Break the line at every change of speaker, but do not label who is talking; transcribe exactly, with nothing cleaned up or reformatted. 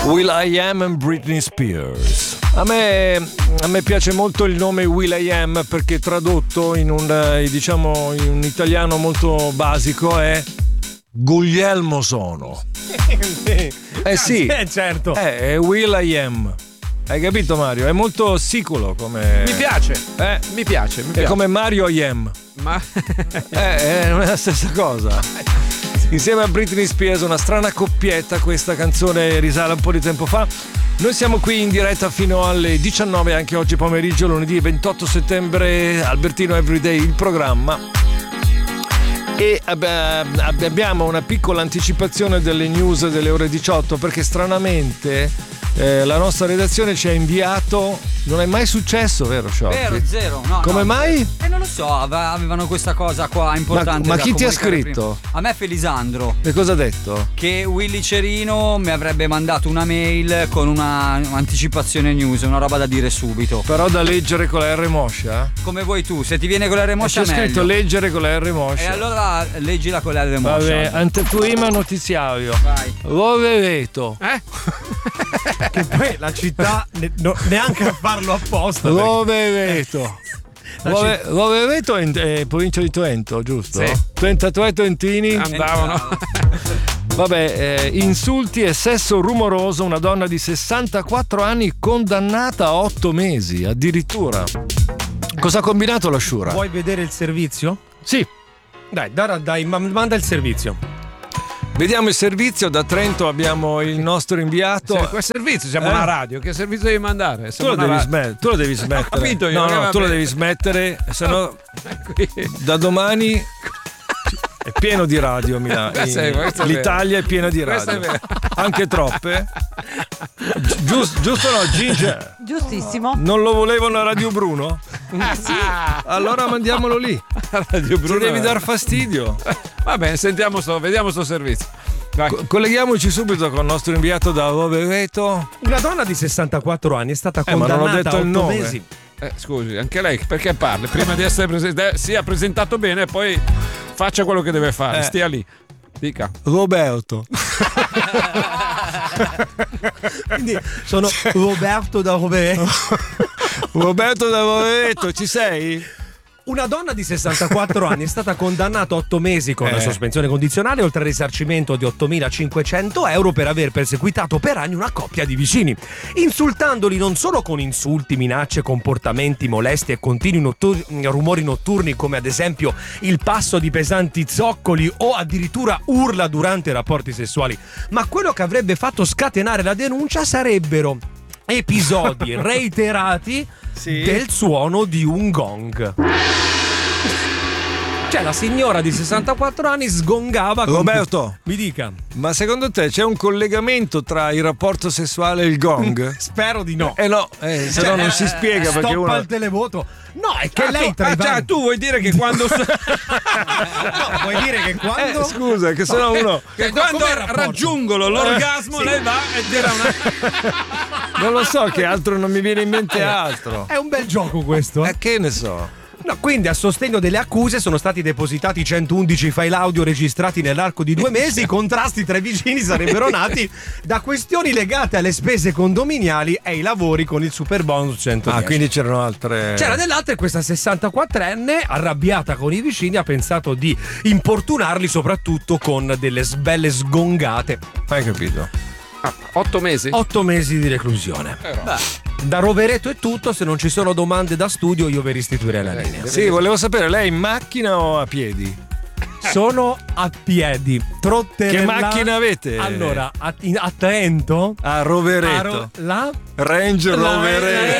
will.i.am and Britney Spears. A me, a me piace molto il nome will.i.am perché tradotto in un, diciamo, in un italiano molto basico è Guglielmo sono. Eh sì,
eh, certo.
Eh, è will.i.am. Hai capito, Mario? È molto sicuro come.
Mi piace,
Eh?
mi piace, mi
È
piace.
come Mario I am.
Ma
Eh, eh, non è la stessa cosa. Insieme a Britney Spears, una strana coppietta, questa canzone risale un po' di tempo fa. Noi siamo qui in diretta fino alle diciannove anche oggi pomeriggio, lunedì ventotto settembre, Albertino Everyday, il programma. E abbiamo una piccola anticipazione delle news delle ore diciotto perché stranamente eh, la nostra redazione ci ha inviato. Non è mai successo, vero Sciocchi?
Vero, zero. No,
Come
no,
mai?
Eh, non lo so, ave- avevano questa cosa qua importante.
Ma, ma
da
chi ti ha
comunicare
scritto?
prima. A me Felisandro.
E cosa ha detto?
Che Willy Cerino mi avrebbe mandato una mail con una anticipazione news, una roba da dire subito.
Però da leggere con la R moscia?
Come vuoi tu, se ti viene con la R moscia
C'è scritto
meglio.
leggere con la R moscia.
E allora leggila con la R moscia.
Vabbè, anteprima notiziario.
Vai.
Rovereto.
eh?
Che poi la città ne- no- neanche a farlo apposta. perché-
Rovereto. Rove- Rovereto è in è provincia di Trento, giusto?
Sì.
trentatré trentini.
Andavano.
Vabbè, eh, insulti e sesso rumoroso, una donna di sessantaquattro anni condannata a otto mesi, addirittura. Cosa ha combinato la Sciura?
Vuoi vedere il servizio?
Sì,
Dai, dai, dai, ma- manda il servizio.
vediamo il servizio. Da Trento abbiamo il nostro inviato.
Sì, quel servizio, siamo
Eh?
una radio, che servizio devi mandare?
Tu
Siamo
lo,
una
devi
ra-
smettere, tu lo devi smettere.
capito io,
no,
eh,
no,
vabbè.
tu lo devi smettere, se no
Qui.
da domani è pieno di radio a Milano.
Questo è- questo è
L'Italia è piena di
Questo
radio.
è vero.
Anche troppe. Gi- Giusto, giusto no, Ginger?
Giustissimo.
Non lo volevano a Radio Bruno?
Sì.
Allora mandiamolo lì.
Radio
Ci
Bruno.
devi dar fastidio.
Va bene, sentiamo sto, vediamo sto servizio. Vai.
Co- colleghiamoci subito con il nostro inviato da Rovereto.
Una donna di sessantaquattro anni è stata
Eh, ma non ho
condannata
detto
a
il
otto
nome.
mesi.
Eh, scusi, anche lei perché parli? Prima di essere presentato, sia presentato bene e poi faccia quello che deve fare.
Eh.
Stia lì. Dica.
Roberto.
Quindi sono Roberto da Rovereto.
Roberto da Rovereto, ci sei?
Una donna di sessantaquattro anni è stata condannata a otto mesi con
Eh.
sospensione condizionale oltre al risarcimento di ottomilacinquecento euro per aver perseguitato per anni una coppia di vicini, insultandoli non solo con insulti, minacce, comportamenti molesti e continui nottur- rumori notturni come ad esempio il passo di pesanti zoccoli o addirittura urla durante i rapporti sessuali, ma quello che avrebbe fatto scatenare la denuncia sarebbero episodi reiterati
Sì.
del suono di un gong. Cioè la signora di sessantaquattro anni sgongava con-
Roberto,
Mi dica.
ma secondo te c'è un collegamento tra il rapporto sessuale e il gong?
Spero di no.
Eh no, eh, se no non si spiega perché
Stop
uno.
al televoto. No, è che
Ah,
lei
tu,
tra
ah,
i vari-
già, tu vuoi dire che quando
No, vuoi dire che quando
Eh, scusa, che se no uno.
che
Eh,
quando
com'è il rapporto?
raggiungono l'orgasmo
sì.
lei va e tira una
Non lo so, che altro non mi viene in mente altro.
è un bel gioco questo. eh?
Eh, che ne so.
No, quindi a sostegno delle accuse sono stati depositati centoundici file audio registrati nell'arco di due mesi. I contrasti tra i vicini sarebbero nati da questioni legate alle spese condominiali e ai lavori con il super bonus centodieci.
Ah, quindi c'erano altre.
C'era dell'altro e questa sessantaquattrenne, arrabbiata con i vicini, ha pensato di importunarli soprattutto con delle belle sgongate.
Hai capito?
Ah, otto mesi?
Otto mesi di reclusione. Da Rovereto è tutto, se non ci sono domande da studio io vi restituirei la linea.
Sì, volevo sapere, lei in macchina o a piedi?
Sono a piedi. Trotterella.
Che macchina avete?
Allora, a, in- a Trento.
A
a
Rovereto.
Ro- la
Range
La-
Rovereto.